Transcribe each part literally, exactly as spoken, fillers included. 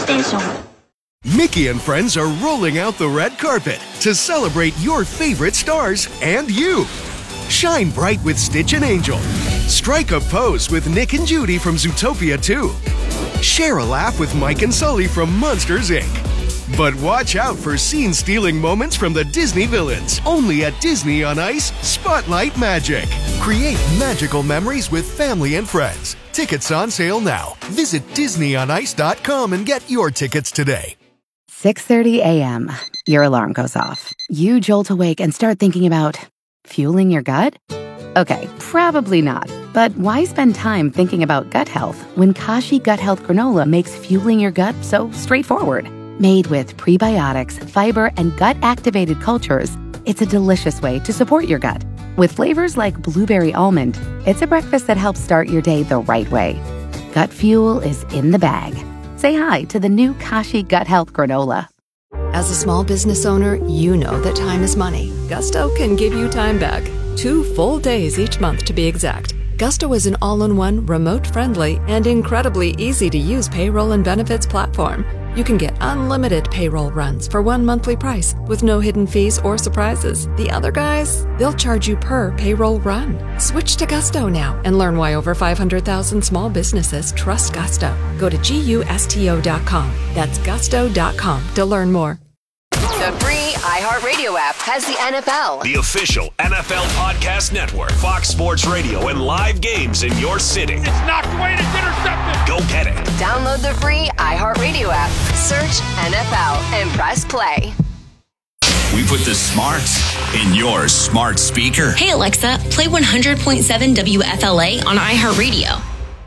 station. Mickey and friends are rolling out the red carpet to celebrate your favorite stars and you. Shine bright with Stitch and Angel. Strike a pose with Nick and Judy from Zootopia two. Share a laugh with Mike and Sully from Monsters, Incorporated. But watch out for scene-stealing moments from the Disney villains. Only at Disney on Ice Spotlight Magic. Create magical memories with family and friends. Tickets on sale now. Visit disney on ice dot com and get your tickets today. six thirty a.m. Your alarm goes off. You jolt awake and start thinking about fueling your gut? Okay, probably not. But why spend time thinking about gut health when Kashi Gut Health Granola makes fueling your gut so straightforward? Made with prebiotics, fiber, and gut-activated cultures, it's a delicious way to support your gut. With flavors like blueberry almond, it's a breakfast that helps start your day the right way. Gut fuel is in the bag. Say hi to the new Kashi Gut Health Granola. As a small business owner, you know that time is money. Gusto can give you time back. Two full days each month to be exact. Gusto is an all-in-one, remote-friendly, and incredibly easy-to-use payroll and benefits platform. You can get unlimited payroll runs for one monthly price with no hidden fees or surprises. The other guys, they'll charge you per payroll run. Switch to Gusto now and learn why over five hundred thousand small businesses trust Gusto. Go to gusto dot com. That's gusto dot com to learn more. The free iHeartRadio app has the N F L. The official N F L podcast network, Fox Sports Radio, and live games in your city. It's knocked away and it's intercepted. Go get it. Download the free iHeartRadio app. Search N F L and press play. We put the smarts in your smart speaker. Hey, Alexa, play one hundred point seven W F L A on iHeartRadio.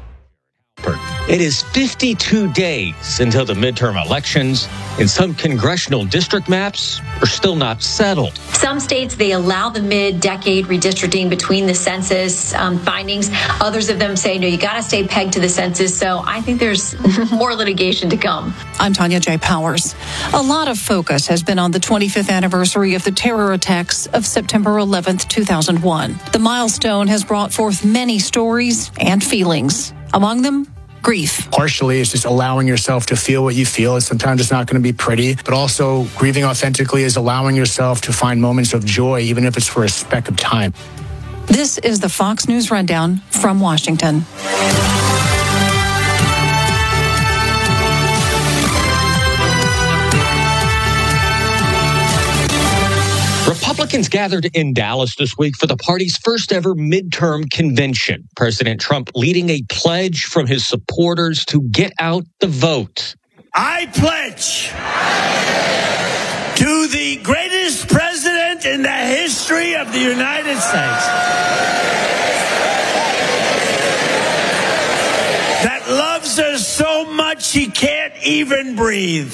It is fifty-two days until the midterm elections, and some congressional district maps are still not settled. Some states, they allow the mid-decade redistricting between the census um, findings. Others of them say, no, you got to stay pegged to the census. So I think there's more litigation to come. I'm Tanya J. Powers. A lot of focus has been on the twenty-fifth anniversary of the terror attacks of September eleventh, two thousand one. The milestone has brought forth many stories and feelings. Among them, grief. Partially, it's just allowing yourself to feel what you feel. And sometimes it's not going to be pretty, but also grieving authentically is allowing yourself to find moments of joy, even if it's for a speck of time. This is the Fox News Rundown from Washington. Republicans gathered in Dallas this week for the party's first ever midterm convention. President Trump leading a pledge from his supporters to get out the vote. I pledge to the greatest president in the history of the United States that loves us so much he can't even breathe.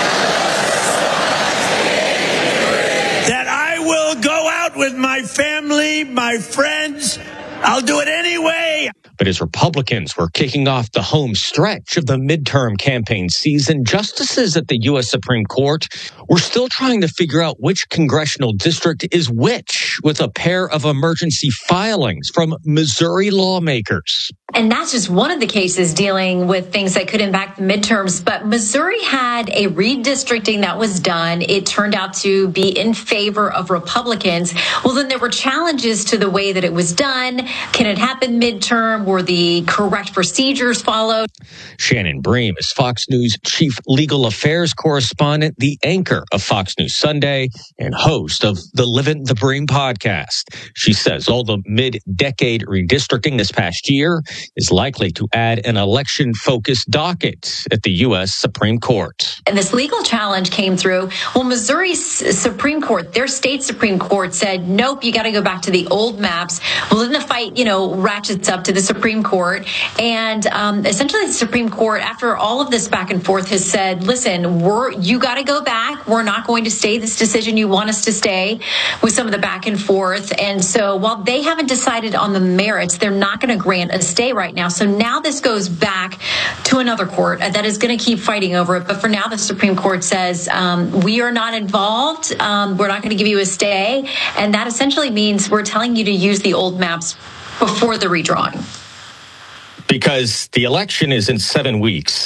That I will go out with my family, my friends. I'll do it anyway. But as Republicans were kicking off the home stretch of the midterm campaign season, justices at the U S Supreme Court were still trying to figure out which congressional district is which, with a pair of emergency filings from Missouri lawmakers. And that's just one of the cases dealing with things that could impact the midterms. But Missouri had a redistricting that was done. It turned out to be in favor of Republicans. Well, then there were challenges to the way that it was done. Can it happen midterm? Were the correct procedures followed? Shannon Bream is Fox News chief legal affairs correspondent, the anchor of Fox News Sunday, and host of the Livin' the Bream podcast. She says all the mid-decade redistricting this past year is likely to add an election-focused docket at the U S Supreme Court. And this legal challenge came through. Well, Missouri's Supreme Court, their state Supreme Court said, nope, you got to go back to the old maps. Well, then the fight, you know, ratchets up to the Supreme Court. And um, essentially the Supreme Court, after all of this back and forth, has said, listen, we're you got to go back. We're not going to stay this decision you want us to stay, with some of the back and forth. And so while they haven't decided on the merits, they're not going to grant a stay right now. So now this goes back to another court that is going to keep fighting over it. But for now, the Supreme Court says um, we are not involved. Um, we're not going to give you a stay. And that essentially means we're telling you to use the old maps before the redrawing. Because the election is in seven weeks.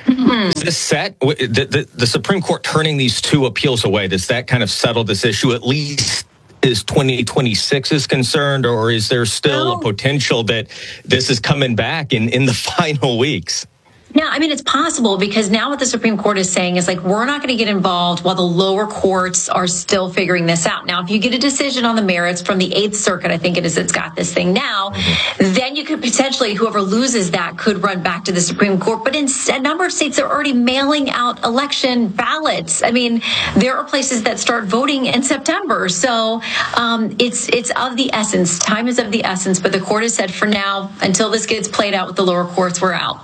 Mm-hmm. Is this set? The, the, the Supreme Court turning these two appeals away, does that kind of settle this issue at least as twenty twenty-six is concerned, or is there still oh. a potential that this is coming back in, in the final weeks? Yeah, I mean, it's possible because now what the Supreme Court is saying is like, we're not going to get involved while the lower courts are still figuring this out. Now, if you get a decision on the merits from the Eighth Circuit, I think it is, it's got this thing now, mm-hmm. then you could potentially, whoever loses that could run back to the Supreme Court. But in a number of states, they're already mailing out election ballots. I mean, there are places that start voting in September. So um, it's, it's of the essence. Time is of the essence. But the court has said for now, until this gets played out with the lower courts, we're out.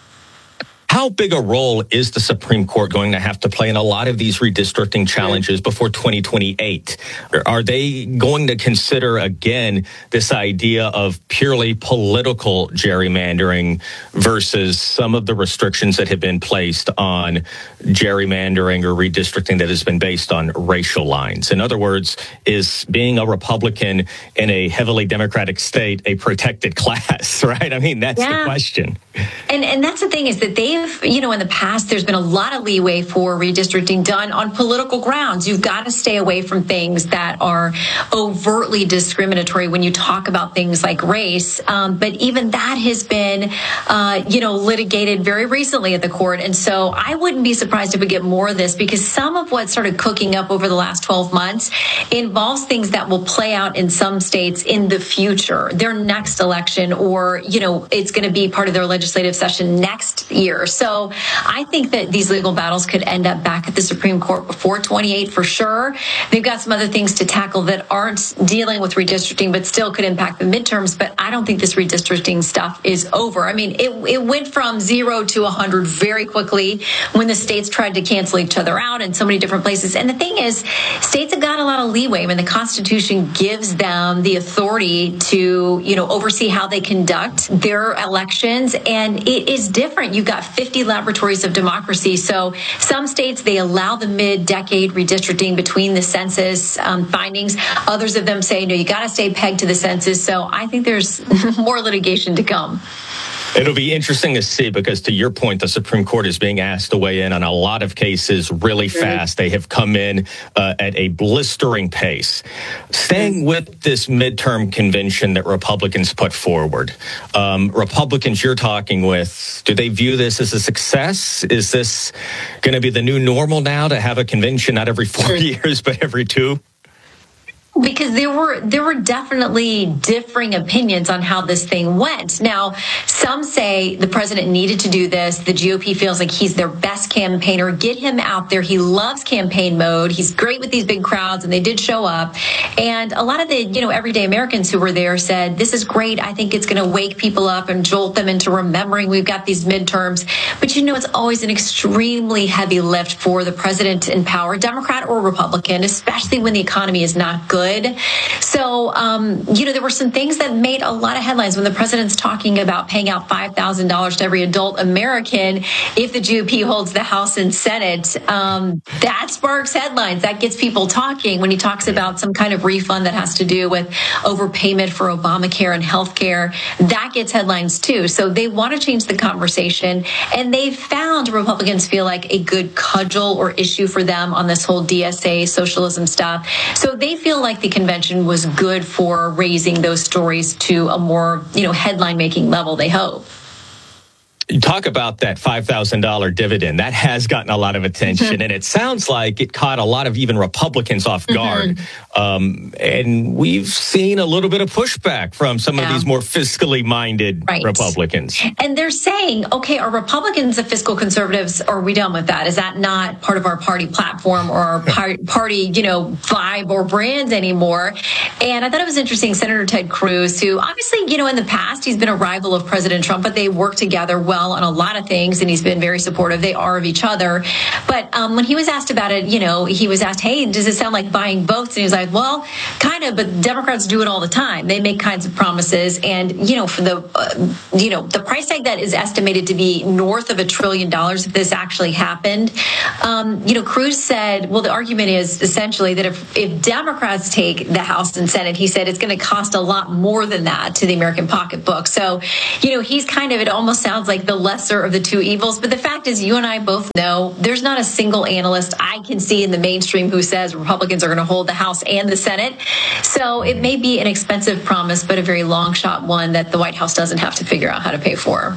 How big a role is the Supreme Court going to have to play in a lot of these redistricting challenges before twenty twenty-eight? Are they going to consider, again, this idea of purely political gerrymandering versus some of the restrictions that have been placed on gerrymandering or redistricting that has been based on racial lines? In other words, is being a Republican in a heavily Democratic state a protected class, right? I mean, that's yeah. the question. And and that's the thing is that they've, you know, in the past, there's been a lot of leeway for redistricting done on political grounds. You've got to stay away from things that are overtly discriminatory when you talk about things like race. Um, but even that has been, uh, you know, litigated very recently at the court. And so I wouldn't be surprised if we get more of this because some of what started cooking up over the last twelve months involves things that will play out in some states in the future, their next election, or, you know, it's going to be part of their legislation. legislative session next year. So I think that these legal battles could end up back at the Supreme Court before twenty-eight for sure. They've got some other things to tackle that aren't dealing with redistricting, but still could impact the midterms. But I don't think this redistricting stuff is over. I mean, it, it went from zero to one hundred very quickly when the states tried to cancel each other out in so many different places. And the thing is, states have got a lot of leeway. I mean, the Constitution gives them the authority to, you know, oversee how they conduct their elections. And it is different. You've got fifty laboratories of democracy. So some states, they allow the mid-decade redistricting between the census um, findings. Others of them say, no, you got to stay pegged to the census. So I think there's more litigation to come. It'll be interesting to see because, to your point, the Supreme Court is being asked to weigh in on a lot of cases really fast. They have come in uh, at a blistering pace. Staying with this midterm convention that Republicans put forward, um, Republicans you're talking with, do they view this as a success? Is this going to be the new normal now to have a convention not every four years, but every two? Because there were there were definitely differing opinions on how this thing went. Now, some say the president needed to do this. The G O P feels like he's their best campaigner. Get him out there. He loves campaign mode. He's great with these big crowds, and they did show up. And a lot of the, you know, everyday Americans who were there said, this is great. I think it's going to wake people up and jolt them into remembering we've got these midterms. But, you know, it's always an extremely heavy lift for the president in power, Democrat or Republican, especially when the economy is not good. So, um, you know, there were some things that made a lot of headlines when the president's talking about paying out five thousand dollars to every adult American if the G O P holds the House and Senate. Um, that sparks headlines. That gets people talking when he talks about some kind of refund that has to do with overpayment for Obamacare and health care. That gets headlines, too. So they want to change the conversation. And they found Republicans feel like a good cudgel or issue for them on this whole D S A socialism stuff. So they feel like the convention was good for raising those stories to a more, you know, headline-making level, they hope. You talk about that five thousand dollars dividend. That has gotten a lot of attention, mm-hmm. and it sounds like it caught a lot of even Republicans off guard. Mm-hmm. Um, and we've seen a little bit of pushback from some yeah. of these more fiscally minded right. Republicans. And they're saying, okay, are Republicans the fiscal conservatives, or are we done with that? Is that not part of our party platform or our par- party, you know, vibe or brand anymore? And I thought it was interesting, Senator Ted Cruz, who obviously, you know, in the past, he's been a rival of President Trump, but they work together well on a lot of things, and he's been very supportive. They are of each other. But um, when he was asked about it, you know, he was asked, hey, does it sound like buying votes? And he was like, well, kind of, but Democrats do it all the time. They make kinds of promises. And, you know, for the, uh, you know, the price tag that is estimated to be north of a trillion dollars if this actually happened. Um, you know, Cruz said, well, the argument is essentially that if, if Democrats take the House and Senate, he said it's going to cost a lot more than that to the American pocketbook. So, you know, he's kind of, it almost sounds like the lesser of the two evils. But the fact is, you and I both know there's not a single analyst I can see in the mainstream who says Republicans are going to hold the House and the Senate. So it may be an expensive promise, but a very long shot one that the White House doesn't have to figure out how to pay for.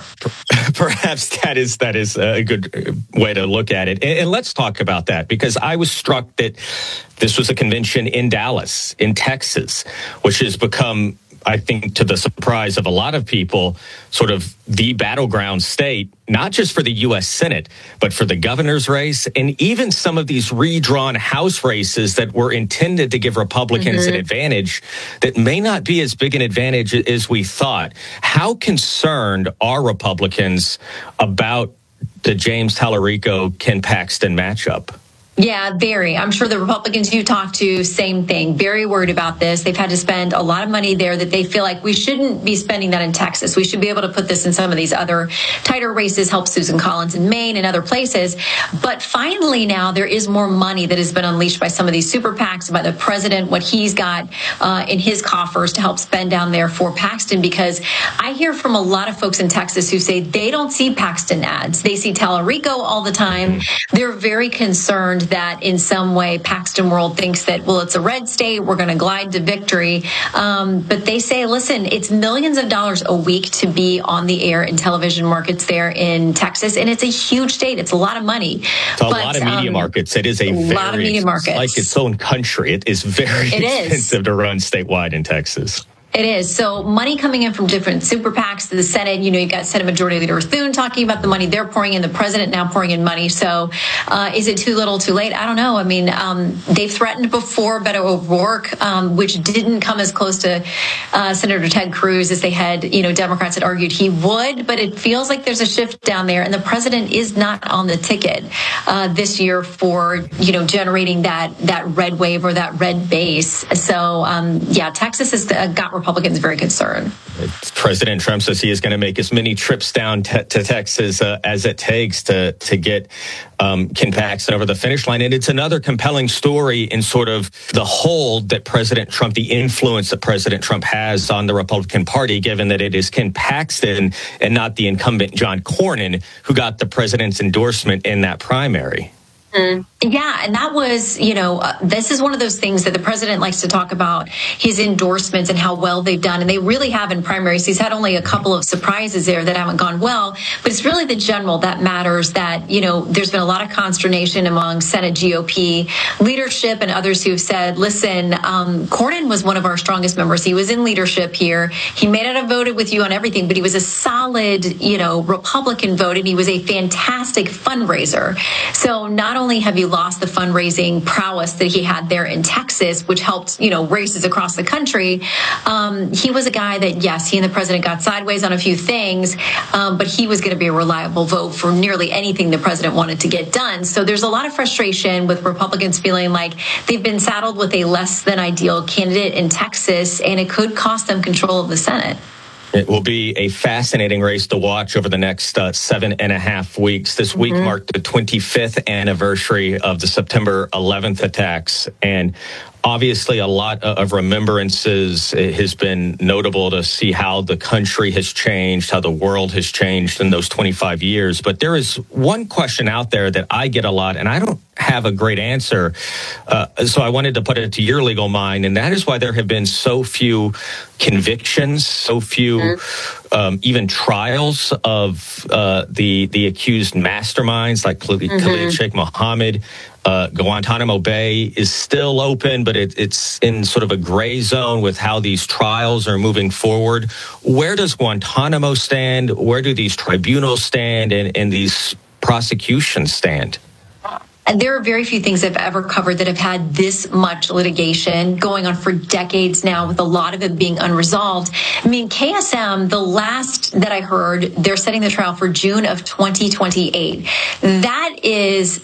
Perhaps that is that is a good way to look at it. And let's talk about that, because I was struck that this was a convention in Dallas, in Texas, which has become, I think, to the surprise of a lot of people, sort of the battleground state, not just for the U S Senate, but for the governor's race and even some of these redrawn House races that were intended to give Republicans mm-hmm. an advantage that may not be as big an advantage as we thought. How concerned are Republicans about the James Tallarico-Ken Paxton matchup? Yeah, very. I'm sure the Republicans you talk to, same thing. Very worried about this. They've had to spend a lot of money there that they feel like we shouldn't be spending that in Texas. We should be able to put this in some of these other tighter races, help Susan Collins in Maine and other places. But finally now there is more money that has been unleashed by some of these super PACs, by the president, what he's got uh, in his coffers to help spend down there for Paxton. Because I hear from a lot of folks in Texas who say they don't see Paxton ads. They see Tallarico all the time. They're very concerned that in some way Paxton World thinks that, well, it's a red state, we're going to glide to victory. Um, but they say, listen, it's millions of dollars a week to be on the air in television markets there in Texas. And it's a huge state. It's a lot of money. It's a but, lot of media um, markets. It is a, a very, lot of media markets. Like its own country. It is very it expensive is. to run statewide in Texas. It is. So money coming in from different super PACs to the Senate. You know, you've got Senate Majority Leader Thune talking about the money they're pouring in, the president now pouring in money. So uh, is it too little, too late? I don't know. I mean, um, they've threatened before Beto O'Rourke, um, which didn't come as close to uh, Senator Ted Cruz as they had, you know, Democrats had argued he would. But it feels like there's a shift down there. And the president is not on the ticket uh, this year for, you know, generating that that red wave or that red base. So, um, yeah, Texas has got Republicans very concerned. President Trump says he is going to make as many trips down te- to Texas uh, as it takes to to get um, Ken Paxton over the finish line. And it's another compelling story in sort of the hold that President Trump, the influence that President Trump has on the Republican Party, given that it is Ken Paxton and not the incumbent John Cornyn who got the president's endorsement in that primary. Mm. Yeah, and that was, you know, uh, this is one of those things that the president likes to talk about, his endorsements and how well they've done. And they really have in primaries. He's had only a couple of surprises there that haven't gone well. But it's really the general that matters, that, you know, there's been a lot of consternation among Senate G O P leadership and others who've said, listen, um, Cornyn was one of our strongest members. He was in leadership here. He may not have voted with you on everything, but he was a solid, you know, Republican vote, and he was a fantastic fundraiser. So not only have you lost the fundraising prowess that he had there in Texas, which helped, you know, races across the country. Um, he was a guy that, yes, he and the president got sideways on a few things, um, but he was going to be a reliable vote for nearly anything the president wanted to get done. So there's a lot of frustration with Republicans feeling like they've been saddled with a less than ideal candidate in Texas, and it could cost them control of the Senate. It will be a fascinating race to watch over the next uh, seven and a half weeks. This mm-hmm. week marked the twenty-fifth anniversary of the September eleventh attacks. And obviously, a lot of remembrances. It has been notable to see how the country has changed, how the world has changed in those twenty-five years. But there is one question out there that I get a lot, and I don't have a great answer. Uh, so I wanted to put it to your legal mind, and that is why there have been so few convictions, so few mm-hmm. um, even trials of uh, the the accused masterminds like Khalid mm-hmm. Sheikh Mohammed. Uh, Guantanamo Bay is still open, but it, it's in sort of a gray zone with how these trials are moving forward. Where does Guantanamo stand? Where do these tribunals stand, and, and these prosecutions stand? And there are very few things I've ever covered that have had this much litigation going on for decades now, with a lot of it being unresolved. I mean, K S M, the last that I heard, they're setting the trial for June of twenty twenty-eight. That is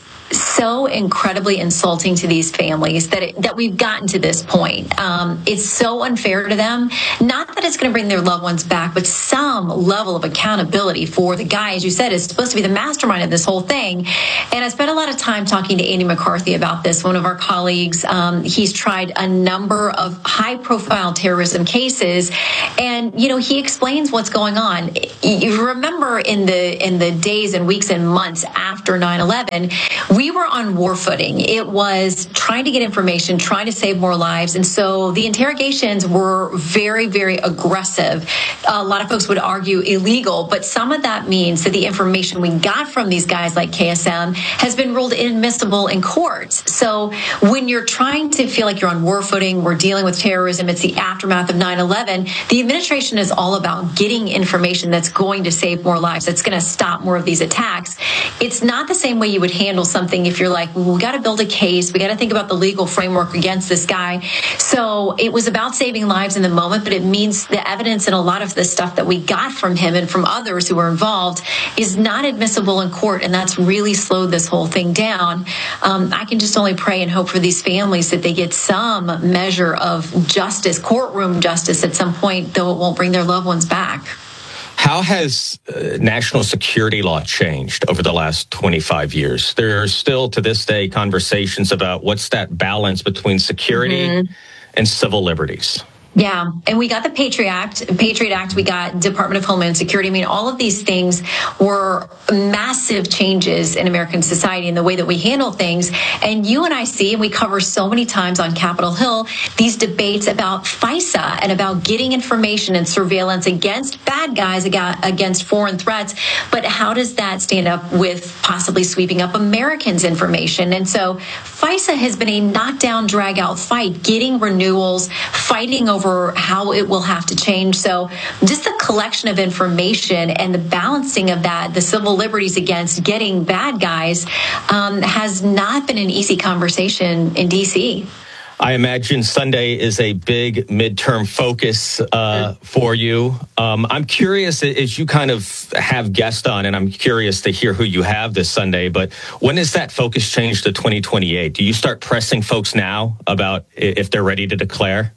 so incredibly insulting to these families that it, that we've gotten to this point. Um, it's so unfair to them. Not that it's going to bring their loved ones back, but some level of accountability for the guy, as you said, is supposed to be the mastermind of this whole thing. And I spent a lot of time talking to Andy McCarthy about this, one of our colleagues. Um, he's tried a number of high-profile terrorism cases, and you know he explains what's going on. You remember in the in the days and weeks and months after nine eleven, we were on war footing. It was trying to get information, trying to save more lives, and so the interrogations were very, very aggressive. A lot of folks would argue illegal, but some of that means that the information we got from these guys like K S M has been ruled inadmissible in courts. So when you're trying to feel like you're on war footing, we're dealing with terrorism, it's the aftermath of nine eleven, the administration is all about getting information that's going to save more lives, that's going to stop more of these attacks. It's not the same way you would handle something if you're like, well, we got to build a case, we got to think about the legal framework against this guy. So it was about saving lives in the moment, but it means the evidence and a lot of the stuff that we got from him and from others who were involved is not admissible in court, and that's really slowed this whole thing down. Um, I can just only pray and hope for these families that they get some measure of justice, courtroom justice at some point, though it won't bring their loved ones back. How has uh, national security law changed over the last twenty-five years? There are still, to this day, conversations about what's that balance between security mm-hmm. and civil liberties. Yeah, and we got the Patriot Act, Patriot Act, we got Department of Homeland Security. I mean, all of these things were massive changes in American society and the way that we handle things. And you and I see, and we cover so many times on Capitol Hill, these debates about FISA and about getting information and surveillance against bad guys, against foreign threats. But how does that stand up with possibly sweeping up Americans' information? And so FISA has been a knockdown, drag-out fight, getting renewals, fighting over over how it will have to change. So just the collection of information and the balancing of that, the civil liberties against getting bad guys, um, has not been an easy conversation in D C. I imagine Sunday is a big midterm focus uh, for you. Um, I'm curious, as you kind of have guests on, and I'm curious to hear who you have this Sunday, but when does that focus change to twenty twenty-eight? Do you start pressing folks now about if they're ready to declare?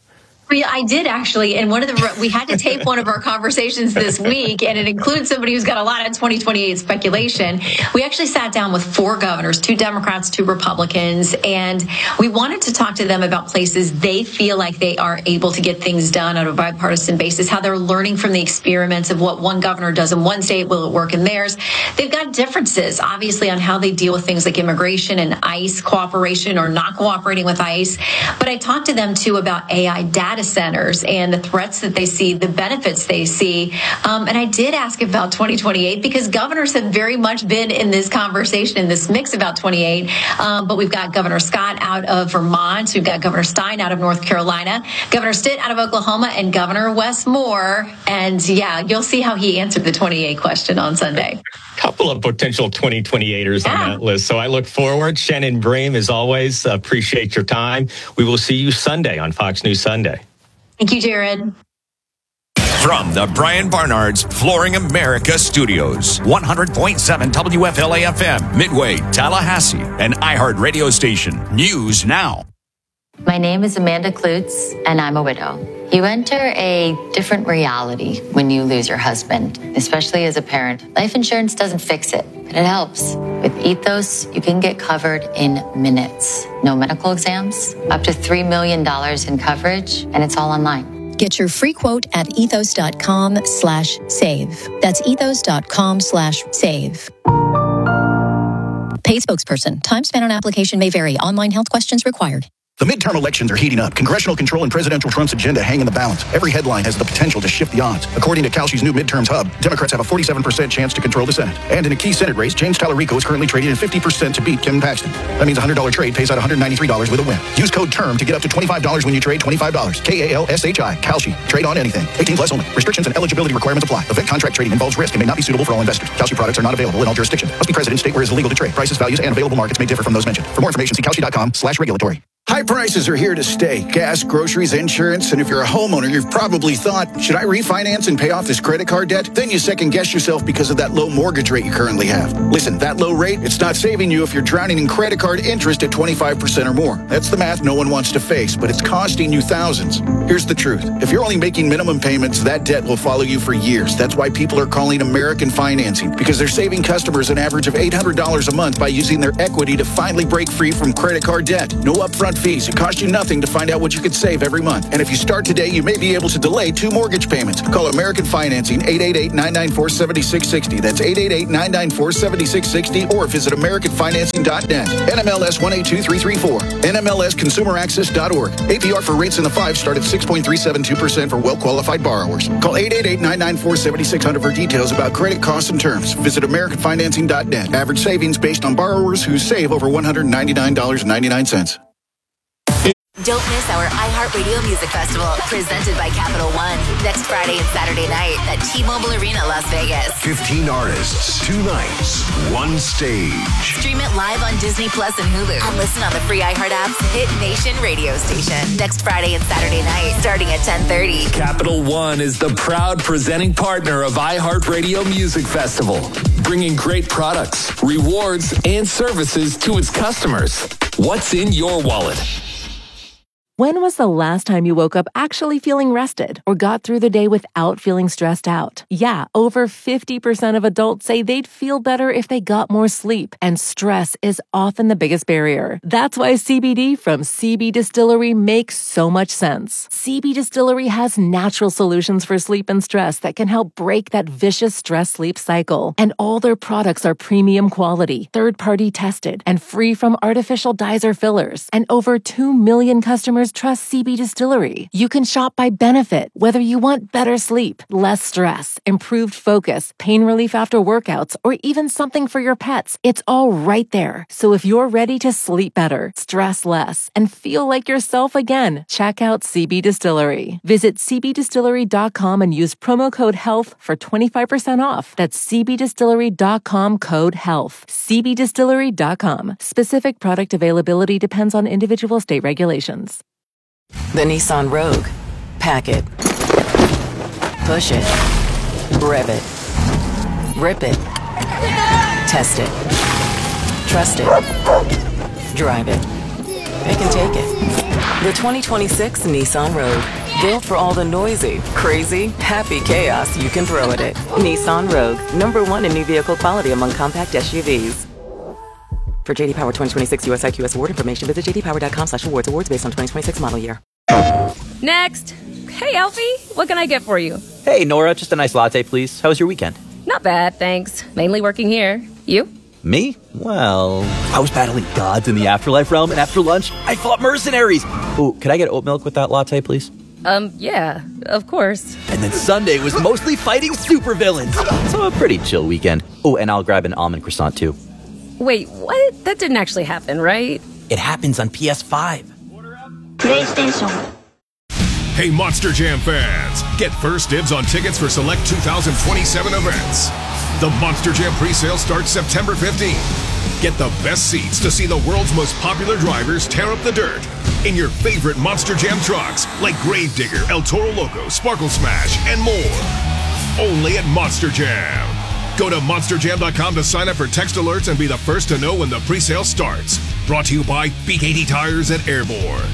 I did actually, and one of the we had to tape one of our conversations this week, and it includes somebody who's got a lot of twenty twenty-eight speculation. We actually sat down with four governors, two Democrats, two Republicans, and we wanted to talk to them about places they feel like they are able to get things done on a bipartisan basis, how they're learning from the experiments of what one governor does in one state, will it work in theirs. They've got differences, obviously, on how they deal with things like immigration and ICE cooperation or not cooperating with ICE. But I talked to them, too, about A I data centers and the threats that they see, the benefits they see. Um, and I did ask about twenty twenty-eight because governors have very much been in this conversation, in this mix about twenty-eight. Um, but we've got Governor Scott out of Vermont. We've got Governor Stein out of North Carolina, Governor Stitt out of Oklahoma, and Governor Wes Moore. And yeah, you'll see how he answered the twenty-eight question on Sunday. A couple of potential twenty twenty-eighters yeah. on that list. So I look forward. Shannon Bream, as always, appreciate your time. We will see you Sunday on Fox News Sunday. Thank you, Jared. From the Brian Barnard's Flooring America Studios, one hundred point seven W F L A F M, Midway, Tallahassee, an iHeart radio station. News now. My name is Amanda Klutz, and I'm a widow. You enter a different reality when you lose your husband, especially as a parent. Life insurance doesn't fix it, but it helps. With Ethos, you can get covered in minutes. No medical exams, up to three million dollars in coverage, and it's all online. Get your free quote at ethos.com slash save. That's ethos.com slash save. Paid spokesperson. Time spent on application may vary. Online health questions required. The midterm elections are heating up. Congressional control and presidential Trump's agenda hang in the balance. Every headline has the potential to shift the odds. According to Kalshi's new midterms hub, Democrats have a forty-seven percent chance to control the Senate. And in a key Senate race, James Tallarico is currently trading at fifty percent to beat Kim Paxton. That means a one hundred dollars trade pays out one hundred ninety-three dollars with a win. Use code TERM to get up to twenty-five dollars when you trade twenty-five dollars. K A L S H I. Kalshi. Trade on anything. eighteen plus only. Restrictions and eligibility requirements apply. Event contract trading involves risk and may not be suitable for all investors. Kalshi products are not available in all jurisdictions. Must be present in state where it is illegal to trade. Prices, values, and available markets may differ from those mentioned. For more information, see Kalshi dot com slash regulatory. High prices are here to stay. Gas, groceries, insurance, and if you're a homeowner, you've probably thought, should I refinance and pay off this credit card debt? Then you second guess yourself because of that low mortgage rate you currently have. Listen, that low rate, it's not saving you if you're drowning in credit card interest at twenty-five percent or more. That's the math no one wants to face, but it's costing you thousands. Here's the truth. If you're only making minimum payments, that debt will follow you for years. That's why people are calling American Financing, because they're saving customers an average of eight hundred dollars a month by using their equity to finally break free from credit card debt. No upfront fees. It costs you nothing to find out what you could save every month. And if you start today, you may be able to delay two mortgage payments. Call American Financing, eight eight eight, nine nine four, seven six six zero. That's eight eight eight, nine nine four, seven six six zero, or visit american financing dot net. N M L S one eight two three three four. N M L S consumer access dot org. A P R for rates in the five start at six point three seven two percent for well-qualified borrowers. Call eight eight eight, nine nine four, seven six zero zero for details about credit costs and terms. Visit american financing dot net. Average savings based on borrowers who save over one hundred ninety-nine dollars and ninety-nine cents. Don't miss our iHeartRadio Music Festival, presented by Capital One, next Friday and Saturday night at T-Mobile Arena, Las Vegas. fifteen artists, two nights, one stage. Stream it live on Disney Plus and Hulu, and listen on the free iHeart app's Hit Nation radio station. Next Friday and Saturday night, starting at ten thirty. Capital One is the proud presenting partner of iHeartRadio Music Festival, bringing great products, rewards, and services to its customers. What's in your wallet? When was the last time you woke up actually feeling rested or got through the day without feeling stressed out? Yeah, over fifty percent of adults say they'd feel better if they got more sleep, and stress is often the biggest barrier. That's why C B D from C B Distillery makes so much sense. C B Distillery has natural solutions for sleep and stress that can help break that vicious stress-sleep cycle. And all their products are premium quality, third-party tested, and free from artificial dyes or fillers. And over two million customers trust C B Distillery. You can shop by benefit, whether you want better sleep, less stress, improved focus, pain relief after workouts, or even something for your pets. It's all right there. So if you're ready to sleep better, stress less, and feel like yourself again, check out C B Distillery. Visit c b distillery dot com and use promo code HEALTH for twenty-five percent off. That's c b distillery dot com code HEALTH. c b distillery dot com. Specific product availability depends on individual state regulations. The Nissan Rogue. Pack it. Push it. Rev it. Rip it. Test it. Trust it. Drive it. Pick and take it. The twenty twenty-six Nissan Rogue. Built for all the noisy, crazy, happy chaos you can throw at it. Nissan Rogue. Number one in new vehicle quality among compact S U Vs. For J D Power twenty twenty-six U S I Q S award information, visit j d power dot com slash awards. Awards based on twenty twenty-six model year. Next. Hey, Alfie. What can I get for you? Hey, Nora. Just a nice latte, please. How was your weekend? Not bad, thanks. Mainly working here. You? Me? Well, I was battling gods in the afterlife realm, and after lunch, I fought mercenaries. Oh, could I get oat milk with that latte, please? Um, yeah, of course. And then Sunday was mostly fighting supervillains. So a pretty chill weekend. Oh, and I'll grab an almond croissant, too. Wait, what? That didn't actually happen, right? It happens on P S five. PlayStation. Hey, Monster Jam fans! Get first dibs on tickets for select two thousand twenty-seven events. The Monster Jam presale starts September fifteenth. Get the best seats to see the world's most popular drivers tear up the dirt in your favorite Monster Jam trucks like Gravedigger, El Toro Loco, Sparkle Smash, and more. Only at Monster Jam. Go to monster jam dot com to sign up for text alerts and be the first to know when the presale starts. Brought to you by B K T Tires at Airborne.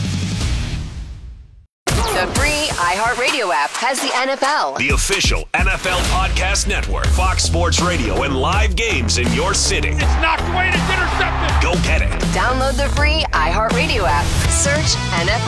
The free iHeartRadio app has the N F L. The official N F L podcast network, Fox Sports Radio, and live games in your city. It's knocked away and it's intercepted. Go get it. Download the free iHeartRadio app. Search N F L.